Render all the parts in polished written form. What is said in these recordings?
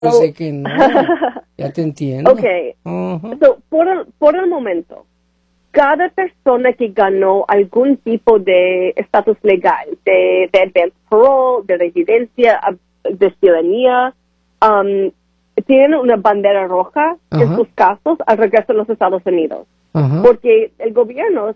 Yo sé que no. Ya te entiendo. Okay. So, por el momento, cada persona que ganó algún tipo de estatus legal, de advance parole, de residencia, de ciudadanía, tienen una bandera roja en sus casos al regreso a los Estados Unidos. Porque el gobierno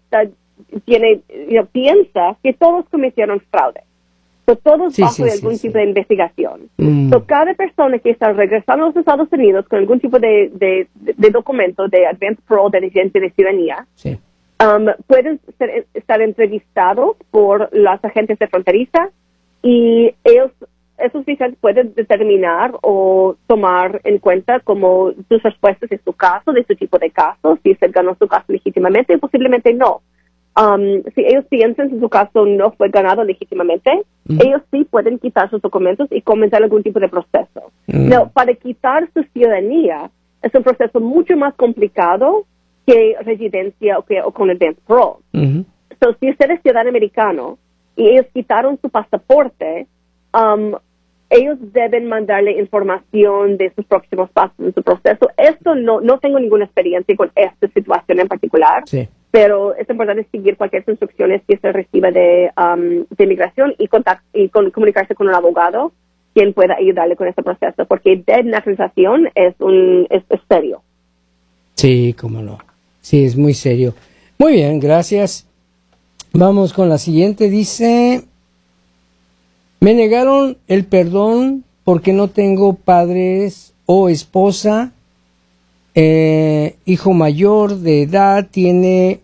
piensa que todos cometieron fraude. Todos bajo algún tipo de investigación. Cada persona que está regresando a los Estados Unidos con algún tipo de documento de advance parole, de residencia, de ciudadanía, pueden estar entrevistados por los agentes de fronteriza y esos oficiales pueden determinar o tomar en cuenta como sus respuestas de su caso, de su tipo de caso, si se ganó su caso legítimamente, posiblemente no. Si ellos piensan que su caso no fue ganado legítimamente, ellos sí pueden quitar sus documentos y comenzar algún tipo de proceso. No, para quitar su ciudadanía es un proceso mucho más complicado que residencia o con advance parole. Si usted es ciudadano americano y ellos quitaron su pasaporte, ellos deben mandarle información de sus próximos pasos en su proceso. Esto no tengo ninguna experiencia con esta situación en particular, pero es importante seguir cualquier instrucciones que se reciba de inmigración y comunicarse con un abogado quien pueda ayudarle con este proceso, porque desnaturalización es serio. Sí, cómo no. Sí, es muy serio. Muy bien, gracias. Vamos con la siguiente. Dice, me negaron el perdón porque no tengo padres o esposa, hijo mayor de edad, tiene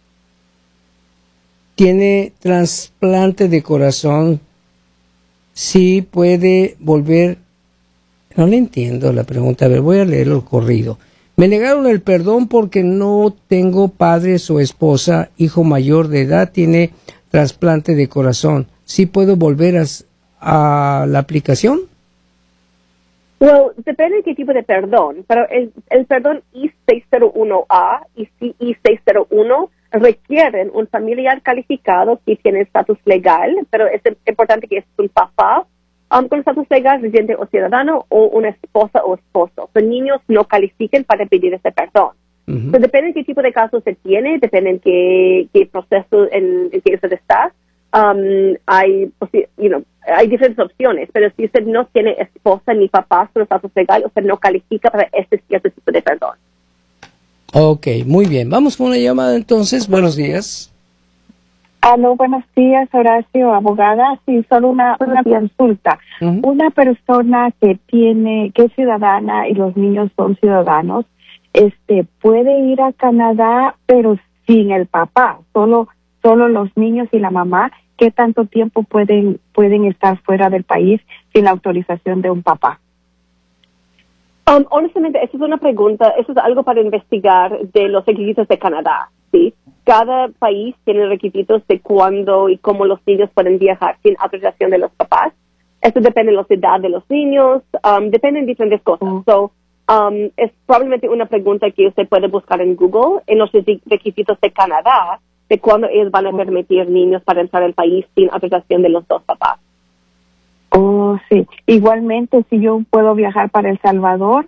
trasplante de corazón. Sí puede volver. No le entiendo la pregunta. A ver, voy a leerlo el corrido. Me negaron el perdón porque no tengo padres o esposa, hijo mayor de edad, tiene trasplante de corazón. ¿Sí puedo volver a la aplicación? Well, depende de qué tipo de perdón, pero el perdón I-601A y I-601 requieren un familiar calificado que tiene estatus legal, pero es importante que es un papá con estatus legal, residente o ciudadano, o una esposa o esposo. Los niños no califiquen para pedir ese perdón. Depende de qué tipo de caso se tiene, depende en qué proceso en que usted está. Hay diferentes opciones, pero si usted no tiene esposa ni papá con estatus legal, usted no califica para este cierto tipo de perdón. Ok, muy bien. Vamos con una llamada entonces. Buenos días. Aló, buenos días, Horacio, abogada. Sí, solo una consulta. Una persona que es ciudadana y los niños son ciudadanos, puede ir a Canadá, pero sin el papá, solo los niños y la mamá. ¿Qué tanto tiempo pueden estar fuera del país sin la autorización de un papá? Honestamente, esa es una pregunta, eso es algo para investigar de los requisitos de Canadá, ¿sí? Cada país tiene requisitos de cuándo y cómo los niños pueden viajar sin autorización de los papás. Eso depende de la edad de los niños, depende de diferentes cosas. Es probablemente una pregunta que usted puede buscar en Google, en los requisitos de Canadá, de cuándo ellos van a permitir niños para entrar al país sin autorización de los dos papás. Oh, sí. Igualmente, si yo puedo viajar para El Salvador,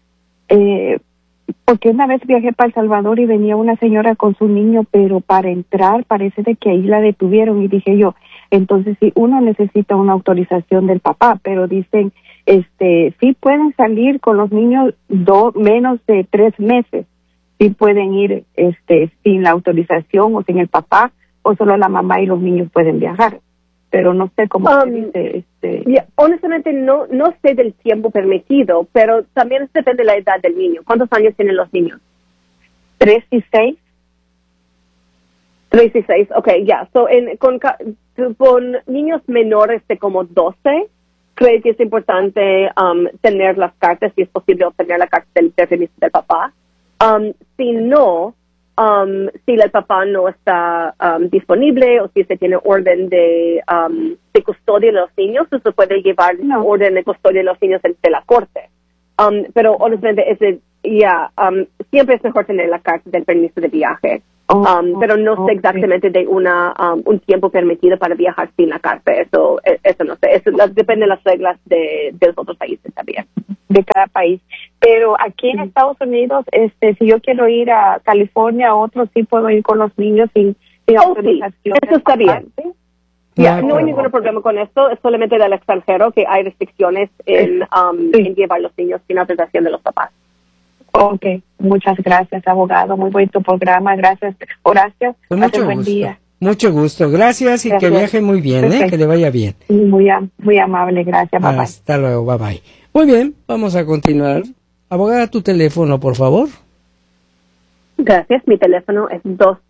porque una vez viajé para El Salvador y venía una señora con su niño, pero para entrar parece de que ahí la detuvieron y dije yo, entonces sí, uno necesita una autorización del papá, pero dicen, sí pueden salir con los niños menos de 3 meses, sí pueden ir sin la autorización o sin el papá, o solo la mamá y los niños pueden viajar. Pero no sé cómo se dice. Honestamente, no sé del tiempo permitido, pero también depende de la edad del niño. ¿Cuántos años tienen los niños? 3 y 6. 3 y 6, ok, ya. Con niños menores de como 12, creo que es importante tener las cartas, si es posible obtener la carta del permiso del papá. Si no, si el papá no está disponible o si se tiene orden de custodia de los niños, se puede llevar orden de custodia de los niños de la corte. Pero honestamente, siempre es mejor tener la carta del permiso de viaje. pero no sé exactamente de un tiempo permitido para viajar sin la carta. Eso no sé. Eso depende de las reglas de los otros países también. De cada país. Pero aquí en Estados Unidos, si yo quiero ir a California o otro, sí puedo ir con los niños sin autorización. Sí. Eso está bien. No hay ningún problema con esto. Es solamente del extranjero que hay restricciones en llevar los niños sin autorización de los papás. Ok, muchas gracias, abogado. Muy buen tu programa. Gracias, Horacio. Pues mucho buen gusto. Día. Mucho gusto. Gracias y que viaje muy bien, que le vaya bien. Muy amable, gracias. Bye, Hasta luego, bye bye. Muy bien, vamos a continuar. Abogada, tu teléfono, por favor. Gracias. Mi teléfono es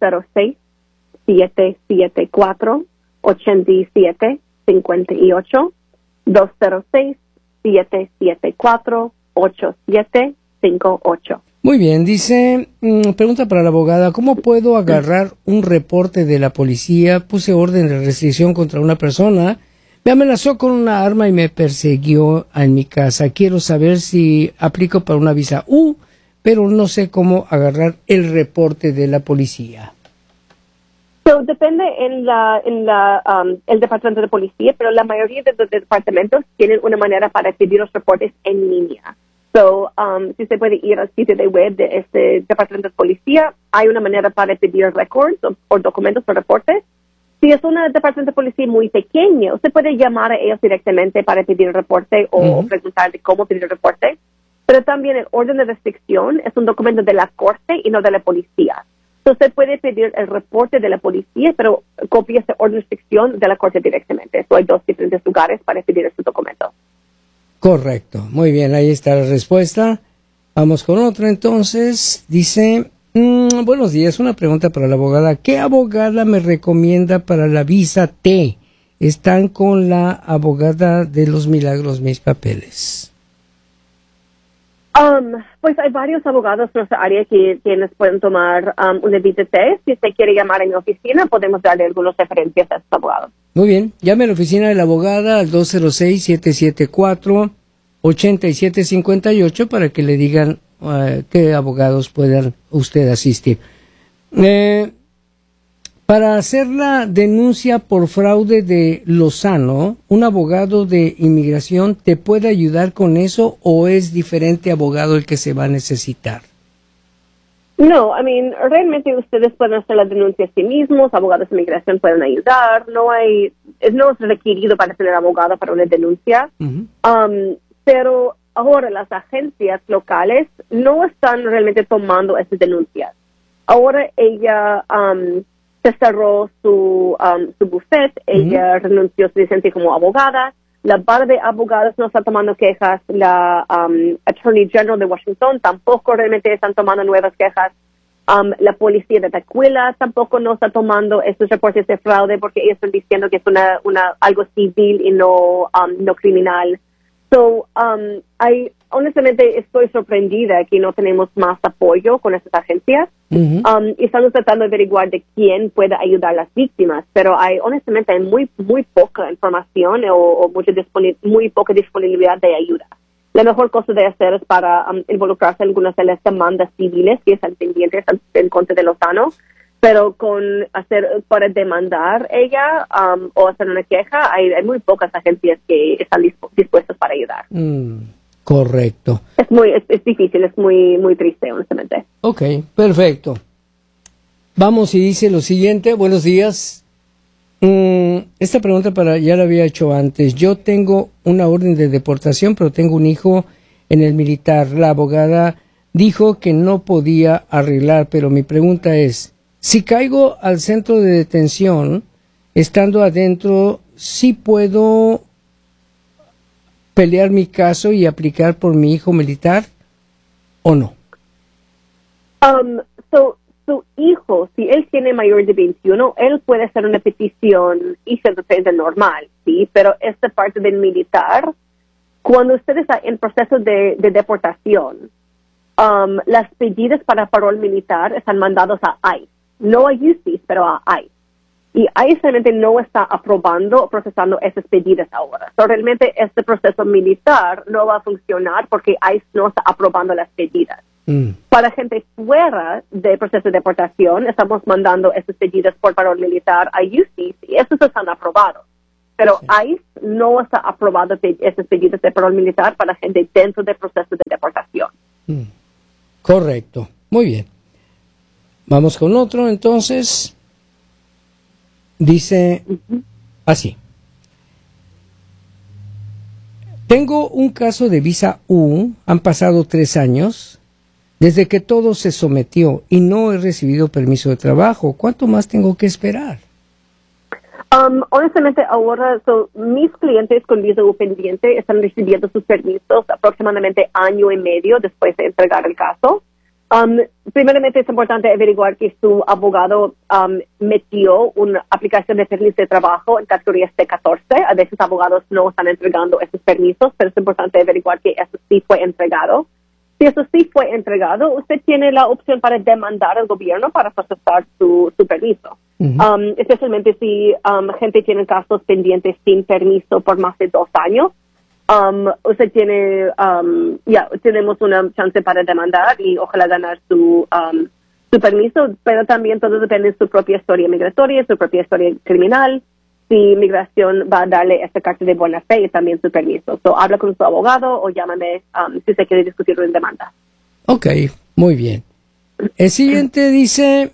206-774-8758. 206-774-8758. Muy bien, dice, pregunta para la abogada, ¿cómo puedo agarrar un reporte de la policía? Puse orden de restricción contra una persona, me amenazó con una arma y me persiguió en mi casa. Quiero saber si aplico para una visa U, pero no sé cómo agarrar el reporte de la policía. Depende en el departamento de policía, pero la mayoría de los departamentos tienen una manera para pedir los reportes en línea. Si se puede ir al sitio de web de este departamento de policía, hay una manera para pedir records o documentos o reportes. Si es un departamento de policía muy pequeño, usted puede llamar a ellos directamente para pedir el reporte o preguntar de cómo pedir el reporte. Pero también el orden de restricción es un documento de la corte y no de la policía. Usted puede pedir el reporte de la policía, pero copia ese orden de restricción de la corte directamente. Hay dos diferentes lugares para pedir ese documento. Correcto. Muy bien, ahí está la respuesta. Vamos con otra entonces. Dice, buenos días, una pregunta para la abogada. ¿Qué abogada me recomienda para la visa T? Están con la abogada de los milagros mis papeles. Pues hay varios abogados en nuestra área quienes pueden tomar una visa T. Si usted quiere llamar a mi oficina, podemos darle algunas referencias a estos abogados. Muy bien, llame a la oficina de la abogada al 206-774-8758 para que le digan qué abogados puedan usted asistir. Para hacer la denuncia por fraude de Lozano, ¿un abogado de inmigración te puede ayudar con eso o es diferente abogado el que se va a necesitar? No, realmente ustedes pueden hacer la denuncia a sí mismos, abogados de inmigración pueden ayudar, no es requerido para tener abogado para una denuncia, pero ahora las agencias locales no están realmente tomando esas denuncias. Ahora ella se cerró su bufete, ella renunció a su licencia como abogada, la barra de abogados no está tomando quejas, la Attorney General de Washington tampoco realmente están tomando nuevas quejas, la policía de Tequila tampoco no está tomando estos reportes de fraude porque ellos están diciendo que es algo civil y no criminal. Honestamente estoy sorprendida que no tenemos más apoyo con estas agencias. Y estamos tratando de averiguar de quién puede ayudar a las víctimas, pero honestamente hay muy poca información o muy poca disponibilidad de ayuda. La mejor cosa de hacer es para involucrarse en algunas de las demandas civiles que están pendientes en contra de Lozano, pero para demandar ella o hacer una queja, hay muy pocas agencias que están dispuestas para ayudar. Correcto. Es difícil, es muy triste, honestamente. Ok, perfecto. Vamos y dice lo siguiente. Buenos días. Esta pregunta ya la había hecho antes. Yo tengo una orden de deportación, pero tengo un hijo en el militar. La abogada dijo que no podía arreglar, pero mi pregunta es, si caigo al centro de detención, estando adentro, ¿sí puedo pelear mi caso y aplicar por mi hijo militar o no? Su hijo, si él tiene mayor de 21, él puede hacer una petición y se defensa normal, ¿sí? Pero esta parte del militar, cuando usted está en proceso de deportación, las pedidas para parol militar están mandados a ICE. No a UCIS, pero a ICE. Y ICE realmente no está aprobando o procesando esas pedidas ahora. Realmente este proceso militar no va a funcionar porque ICE no está aprobando las pedidas. Para gente fuera del proceso de deportación, estamos mandando esos pedidos por parol militar a UCIS y esos están aprobados. Pero ICE no está aprobado esos pedidos de parol militar para gente dentro del proceso de deportación. Correcto. Muy bien. Vamos con otro, entonces. Dice así. Tengo un caso de visa U, han pasado 3 años, desde que todo se sometió y no he recibido permiso de trabajo. ¿Cuánto más tengo que esperar? Honestamente, ahora mis clientes con visa U pendiente están recibiendo sus permisos aproximadamente 1 año y medio después de entregar el caso. Primeramente es importante averiguar que su abogado metió una aplicación de permiso de trabajo en categoría C14. A veces abogados no están entregando esos permisos, pero es importante averiguar que eso sí fue entregado. Si eso sí fue entregado, usted tiene la opción para demandar al gobierno para procesar su permiso. Especialmente si gente tiene casos pendientes sin permiso por más de 2 años. Usted tiene, tenemos una chance para demandar y ojalá ganar su permiso, pero también todo depende de su propia historia migratoria, su propia historia criminal, si migración va a darle esta carta de buena fe y también su permiso. Habla con su abogado o llámame si se quiere discutir una demanda. Ok, muy bien. El siguiente dice,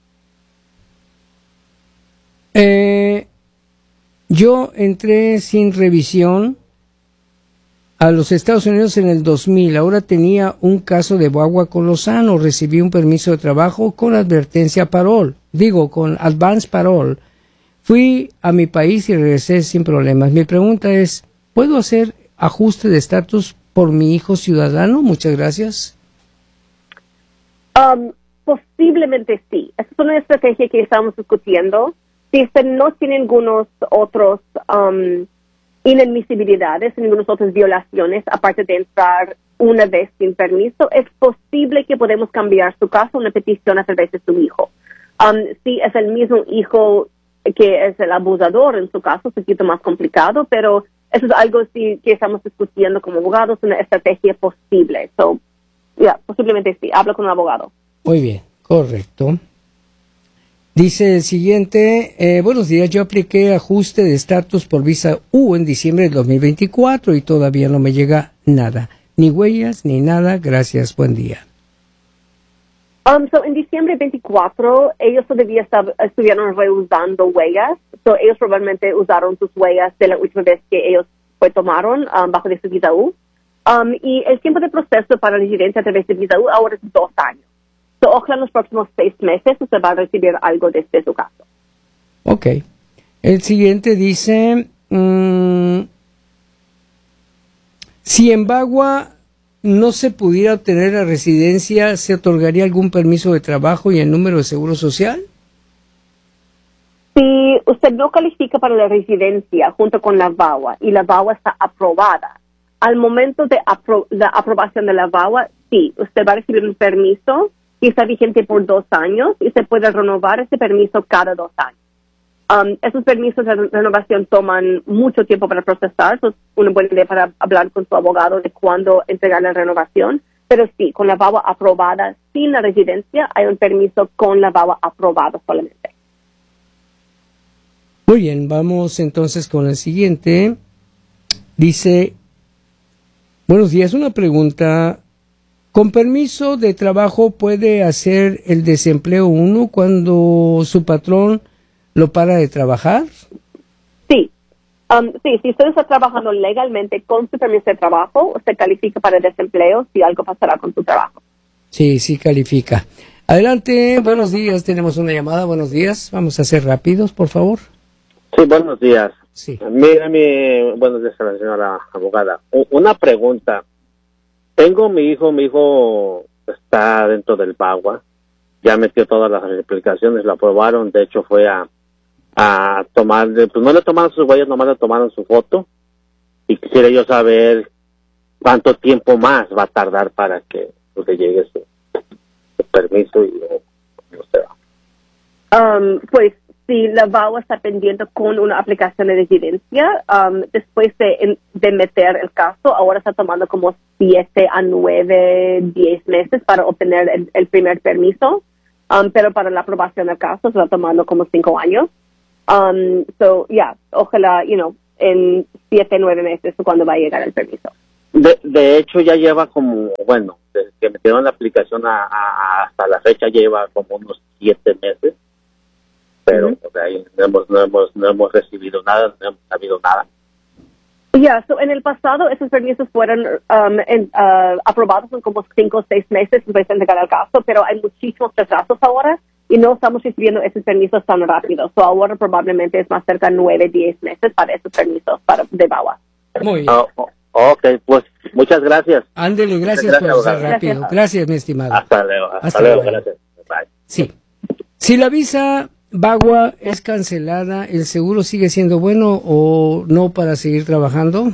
yo entré sin revisión a los Estados Unidos en el 2000. Ahora tenía un caso de guagua con Lozano. Recibí un permiso de trabajo con advertencia parol. Con advance parol. Fui a mi país y regresé sin problemas. Mi pregunta es, ¿puedo hacer ajuste de estatus por mi hijo ciudadano? Muchas gracias. Posiblemente sí. Esa es una estrategia que estamos discutiendo. Si usted no tiene algunos otros inadmisibilidades, ninguna otras violaciones, aparte de entrar una vez sin permiso, es posible que podemos cambiar su caso a una petición a través de su hijo. Si es el mismo hijo que es el abusador en su caso, es un poquito más complicado, pero eso es algo que estamos discutiendo como abogados, una estrategia posible. Posiblemente sí, habla con un abogado. Muy bien, correcto. Dice el siguiente, buenos días, yo apliqué ajuste de estatus por visa U en diciembre del 2024 y todavía no me llega nada, ni huellas, ni nada, gracias, buen día. En diciembre 24, ellos todavía estuvieron reusando huellas, ellos probablemente usaron sus huellas de la última vez que ellos tomaron bajo de su visa U, y el tiempo de proceso para residencia a través de visa U ahora es 2 años. Ojalá en los próximos 6 meses usted va a recibir algo desde su caso. Ok. El siguiente dice, si en Bagua no se pudiera obtener la residencia, ¿se otorgaría algún permiso de trabajo y el número de seguro social? Si usted no califica para la residencia junto con la VAWA y la VAWA está aprobada, al momento de la aprobación de la VAWA, sí, usted va a recibir un permiso y está vigente por 2 años y se puede renovar ese permiso cada 2 años. Esos permisos de renovación toman mucho tiempo para procesar, es una buena idea para hablar con su abogado de cuándo entregar la renovación, pero sí, con la VAWA aprobada sin la residencia, hay un permiso con la VAWA aprobada solamente. Muy bien, vamos entonces con el siguiente. Dice, buenos días, una pregunta. ¿Con permiso de trabajo puede hacer el desempleo uno cuando su patrón lo para de trabajar? Sí. Si usted está trabajando legalmente con su permiso de trabajo, usted califica para el desempleo si algo pasará con su trabajo. Sí califica. Adelante, buenos días, tenemos una llamada, buenos días. Vamos a ser rápidos, por favor. Sí, buenos días. Sí. Mira, buenos días a la señora abogada. Una pregunta. Tengo mi hijo está dentro del Bagua, ya metió todas las aplicaciones, lo aprobaron, de hecho fue a tomar, pues no le tomaron sus huellas, nomás le tomaron su foto, y quisiera yo saber cuánto tiempo más va a tardar para que le llegue su permiso y no se va. Pues si la VAWA está pendiente con una aplicación de residencia, después de meter el caso, ahora está tomando como 7 a 9, 10 meses para obtener el primer permiso, pero para la aprobación del caso está tomando como 5 años. Ojalá, en 7, 9 meses es cuando va a llegar el permiso. De hecho, ya lleva como, desde que metieron la aplicación hasta la fecha lleva como unos 7 meses. Pero no hemos recibido nada, no hemos sabido nada. En el pasado esos permisos fueron aprobados en como 5 o 6 meses después de entregar el caso, pero hay muchísimos retrasos ahora y no estamos recibiendo esos permisos tan rápido. Ahora probablemente es más cerca de 9, 10 meses para esos permisos de VAWA. Muy bien. Ok, pues muchas gracias. Ándele, gracias por ser rápido. Gracias, mi estimado. Hasta luego, gracias. Bye. Sí. Si la visa VAWA es cancelada, ¿el seguro sigue siendo bueno o no para seguir trabajando?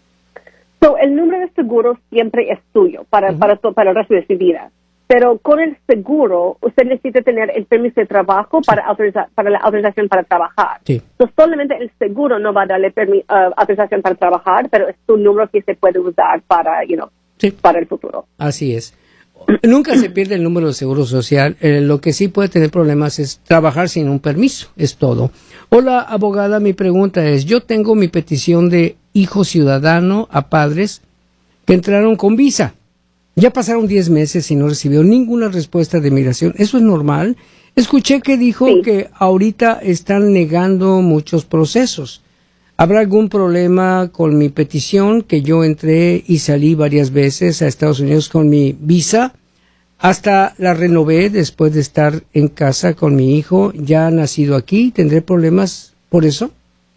El número de seguro siempre es suyo para el resto de su vida. Pero con el seguro, usted necesita tener el permiso de trabajo para la autorización para trabajar. Sí. Solamente el seguro no va a darle autorización para trabajar, pero es un número que se puede usar para el futuro. Así es. Nunca se pierde el número de seguro social. Lo que sí puede tener problemas es trabajar sin un permiso. Es todo. Hola, abogada. Mi pregunta es, yo tengo mi petición de hijo ciudadano a padres que entraron con visa. Ya pasaron 10 meses y no recibió ninguna respuesta de migración. ¿Eso es normal? Escuché que dijo que ahorita están negando muchos procesos. ¿Habrá algún problema con mi petición que yo entré y salí varias veces a Estados Unidos con mi visa? Hasta la renové después de estar en casa con mi hijo. Ya ha nacido aquí. ¿Tendré problemas por eso?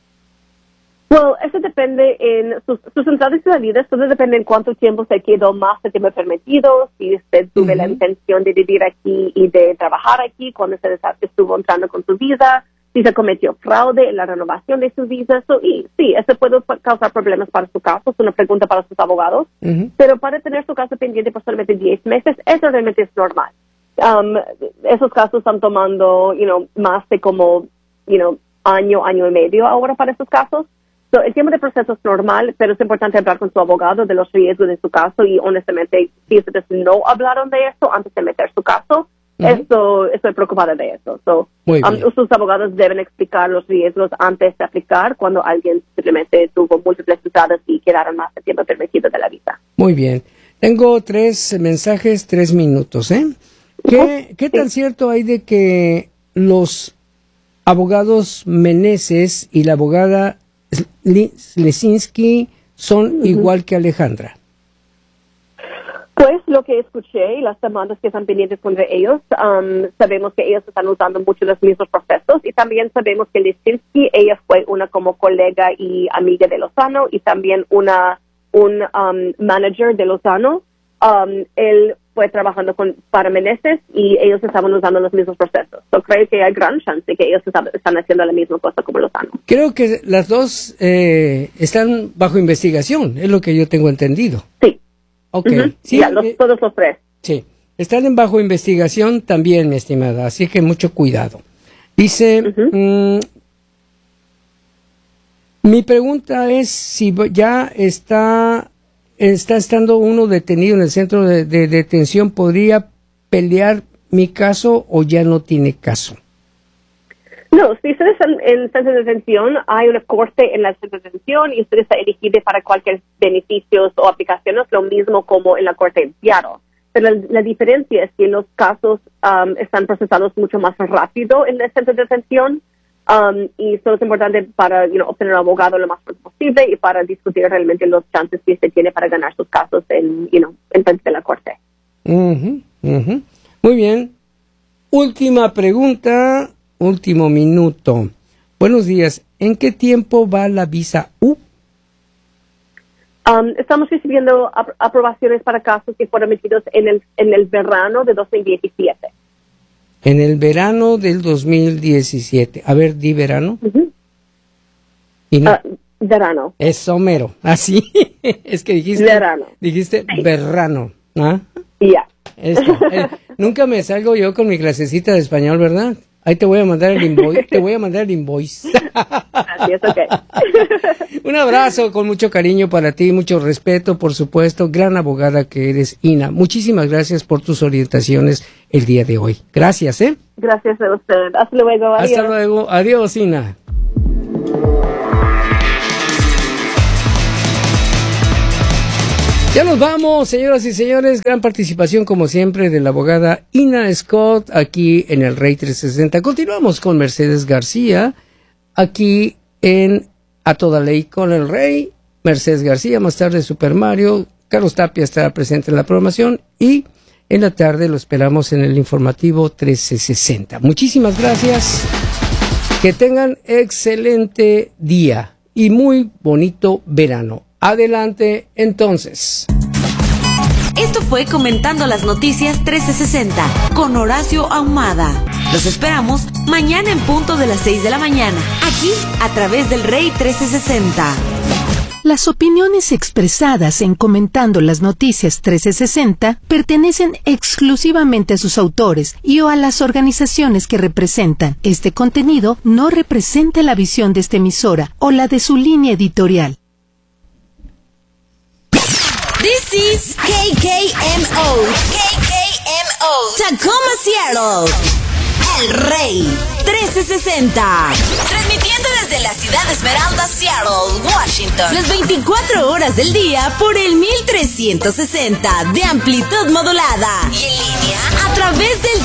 Eso depende en sus entradas y salidas, todo depende en cuánto tiempo se quedó más de tiempo permitido, si usted tuvo la intención de vivir aquí y de trabajar aquí cuando se estuvo entrando con su visa, si se cometió fraude en la renovación de su visa. Y sí, eso puede causar problemas para su caso, es una pregunta para sus abogados, pero para tener su caso pendiente por solamente 10 meses, eso realmente es normal. Esos casos están tomando, más de como, año y medio ahora para esos casos. El tiempo de proceso es normal, pero es importante hablar con su abogado de los riesgos de su caso y honestamente, si ustedes no hablaron de eso antes de meter su caso, estoy preocupada de eso. Sus abogados deben explicar los riesgos antes de aplicar cuando alguien simplemente tuvo múltiples entradas y quedaron más de tiempo permitido de la visa. Muy bien. Tengo 3 mensajes, 3 minutos, ¿eh? ¿Qué tan cierto hay de que los abogados Meneses y la abogada Lesinski son igual que Alejandra? Pues lo que escuché y las demandas que están pendientes contra ellos, sabemos que ellos están usando mucho los mismos procesos y también sabemos que Lesinski, ella fue una como colega y amiga de Lozano y también un manager de Lozano. Él fue trabajando para Meneses y ellos estaban usando los mismos procesos. Creo que hay gran chance de que ellos están haciendo la misma cosa como Lozano. Creo que las dos están bajo investigación, es lo que yo tengo entendido. Sí. Ok. Sí, todos los 3. Sí. Están en bajo investigación también, mi estimada, así que mucho cuidado. Dice, mi pregunta es si ya está estando uno detenido en el centro de detención, ¿podría pelear mi caso o ya no tiene caso? No, si usted está en el centro de detención, hay una corte en el centro de detención y usted está elegible para cualquier beneficios o aplicaciones, lo mismo como en la corte de Seattle. Pero la diferencia es que los casos están procesados mucho más rápido en el centro de detención. Y eso es importante para obtener un abogado lo más pronto posible y para discutir realmente los chances que usted tiene para ganar sus casos en frente de la corte. Muy bien. Última pregunta, último minuto. Buenos días. ¿En qué tiempo va la visa U? Estamos recibiendo aprobaciones para casos que fueron emitidos en el verano de 2017. En el verano del 2017. A ver, di verano. Y no. Verano. Eso mero. Así. Es que dijiste. Verano. Dijiste sí. Verano. ¿Ah? Ya. Nunca me salgo yo con mi clasecita de español, ¿verdad? Ahí te voy a mandar el invoice. Gracias, ok. Un abrazo con mucho cariño para ti, mucho respeto, por supuesto. Gran abogada que eres, Ina. Muchísimas gracias por tus orientaciones el día de hoy. Gracias, ¿eh? Gracias a usted. Hasta luego. Adiós. Hasta luego. Adiós, Ina. Ya nos vamos, señoras y señores. Gran participación, como siempre, de la abogada Ina Scott aquí en el Rey 360. Continuamos con Mercedes García aquí en A Toda Ley con el Rey. Mercedes García, más tarde Super Mario. Carlos Tapia estará presente en la programación y en la tarde lo esperamos en el informativo 1360. Muchísimas gracias. Que tengan excelente día y muy bonito verano. Adelante, entonces. Esto fue Comentando las Noticias 1360 con Horacio Ahumada. Los esperamos mañana en punto de las 6 de la mañana, aquí a través del Rey 1360. Las opiniones expresadas en Comentando las Noticias 1360 pertenecen exclusivamente a sus autores y o a las organizaciones que representan. Este contenido no representa la visión de esta emisora o la de su línea editorial. This is KKMO, Tacoma, Seattle, El Rey 1360, transmitiendo desde la ciudad de Esmeralda, Seattle, Washington, las 24 horas del día por el 1360 de amplitud modulada y en línea a través del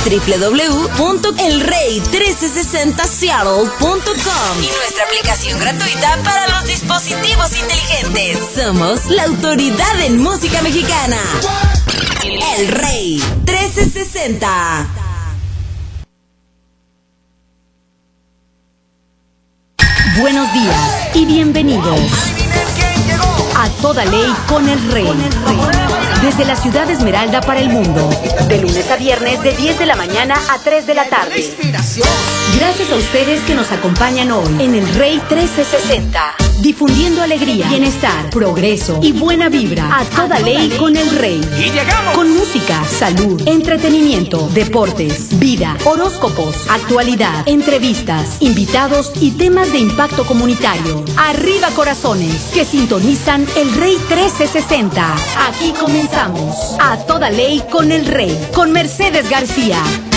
www.elrey1360seattle.com y nuestra aplicación gratuita para los dispositivos inteligentes. Somos la autoridad en música mexicana. El Rey 1360. Buenos días y bienvenidos a Toda Ley con el Rey. Desde la ciudad de Esmeralda para el mundo, de lunes a viernes de 10 de la mañana a 3 de la tarde. Gracias a ustedes que nos acompañan hoy en el Rey 1360, difundiendo alegría, bienestar, progreso y buena vibra a toda ley con el Rey. Y llegamos con música, salud, entretenimiento, deportes, vida, horóscopos, actualidad, entrevistas, invitados y temas de impacto comunitario. Arriba corazones que sintonizan el Rey 1360. Aquí comenzamos a toda ley con el Rey, con Mercedes García.